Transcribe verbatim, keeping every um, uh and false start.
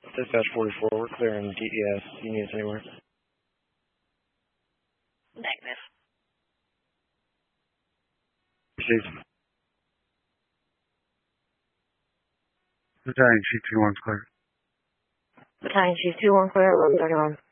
Dispatch forty-four, we're clearing D E S. You need us anywhere? Negative. Received. Battalion Chief two one clear. Battalion Chief two one clear, eleven thirty-one.